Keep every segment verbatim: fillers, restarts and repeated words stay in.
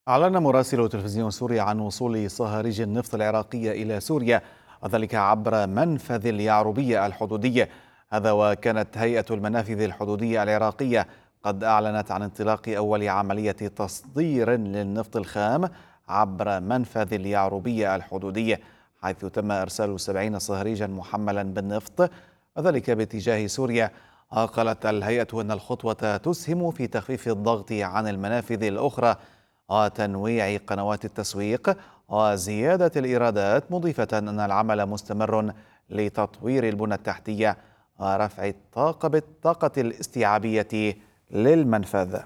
أعلن مراسل تلفزيون سوريا عن وصول صهاريج النفط العراقية إلى سوريا، وذلك عبر منفذ اليعربية الحدودي. هذا وكانت هيئة المنافذ الحدودية العراقية قد أعلنت عن انطلاق أول عملية تصدير للنفط الخام عبر منفذ اليعربية الحدودي، حيث تم إرسال سبعين صهريجا محملا بالنفط، وذلك باتجاه سوريا. قالت الهيئة أن الخطوة تسهم في تخفيف الضغط عن المنافذ الأخرى وتنويع قنوات التسويق وزيادة الإيرادات، مضيفة أن العمل مستمر لتطوير البنى التحتية ورفع الطاقة بالطاقة الاستيعابية للمنفذ.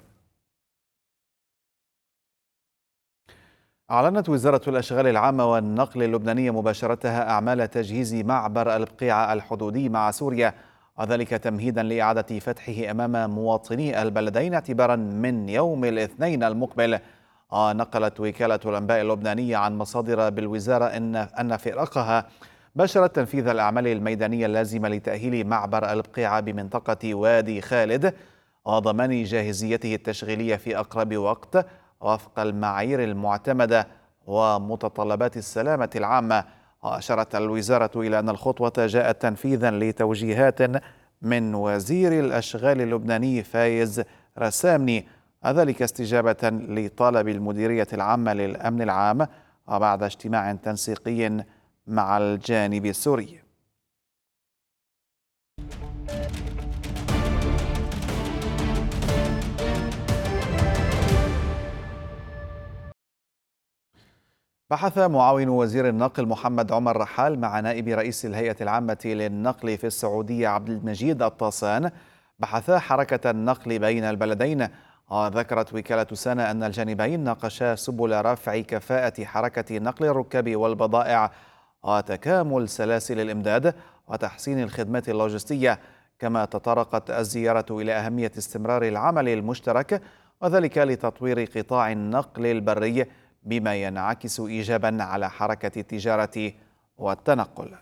أعلنت وزارة الأشغال العامة والنقل اللبنانية مباشرتها أعمال تجهيز معبر البقيع الحدودي مع سوريا، وذلك تمهيدا لإعادة فتحه أمام مواطني البلدين اعتبارا من يوم الاثنين المقبل. نقلت وكالة الأنباء اللبنانية عن مصادر بالوزارة إن أن فرقها باشرت تنفيذ الأعمال الميدانية اللازمة لتأهيل معبر البقيع بمنطقة وادي خالد وضمان جاهزيته التشغيلية في أقرب وقت وفق المعايير المعتمدة ومتطلبات السلامة العامة. وأشارت الوزارة إلى أن الخطوة جاءت تنفيذا لتوجيهات من وزير الأشغال اللبناني فايز رسامني، ذلك استجابة لطلب المديرية العامة للأمن العام وبعد اجتماع تنسيقي مع الجانب السوري. بحث معاون وزير النقل محمد عمر رحال مع نائب رئيس الهيئة العامة للنقل في السعودية عبد المجيد الطاسان بحثا حركة النقل بين البلدين. وذكرت وكالة سانا أن الجانبين ناقشا سبل رفع كفاءة حركة نقل الركاب والبضائع وتكامل سلاسل الإمداد وتحسين الخدمات اللوجستية. كما تطرقت الزيارة إلى أهمية استمرار العمل المشترك، وذلك لتطوير قطاع النقل البري بما ينعكس إيجابا على حركة التجارة والتنقل.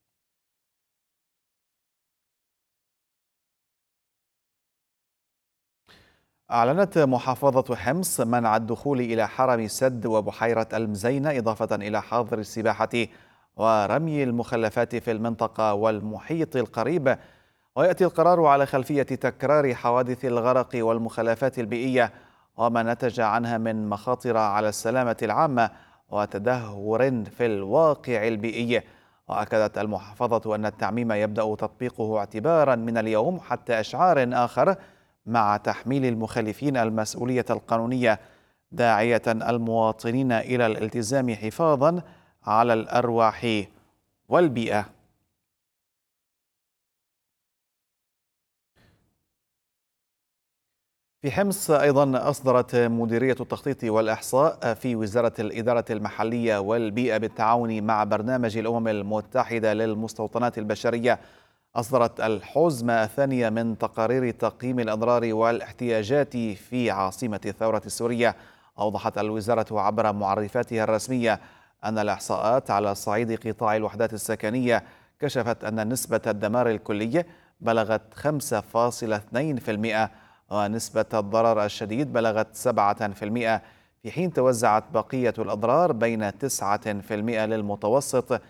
أعلنت محافظة حمص منع الدخول إلى حرم سد وبحيرة المزينة، إضافة إلى حظر السباحة ورمي المخلفات في المنطقة والمحيط القريب. ويأتي القرار على خلفية تكرار حوادث الغرق والمخلفات البيئية وما نتج عنها من مخاطر على السلامة العامة وتدهور في الواقع البيئي. وأكدت المحافظة أن التعميم يبدأ تطبيقه اعتبارا من اليوم حتى إشعار آخر، مع تحميل المخالفين المسؤولية القانونية، داعية المواطنين إلى الالتزام حفاظا على الأرواح والبيئة. في حمص أيضا أصدرت مديرية التخطيط والإحصاء في وزارة الإدارة المحلية والبيئة بالتعاون مع برنامج الأمم المتحدة للمستوطنات البشرية، أصدرت الحزمة الثانية من تقارير تقييم الأضرار والاحتياجات في عاصمة الثورة السورية. أوضحت الوزارة عبر معرفاتها الرسمية أن الإحصاءات على صعيد قطاع الوحدات السكنية كشفت أن نسبة الدمار الكلي بلغت خمسة فاصلة اثنين بالمئة ونسبة الضرر الشديد بلغت سبعة بالمئة، في حين توزعت بقية الأضرار بين تسعة بالمئة للمتوسط